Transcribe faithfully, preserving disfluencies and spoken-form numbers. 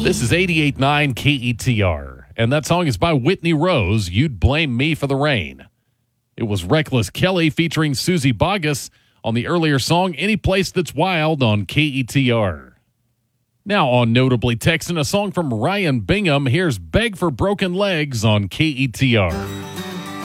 This is eighty-eight point nine K E T R, and that song is by Whitney Rose, You'd Blame Me for the Rain. It was Reckless Kelly featuring Susie Boggess on the earlier song Any Place That's Wild on K E T R. Now on Notably Texan, a song from Ryan Bingham. Here's Beg for Broken Legs on K E T R.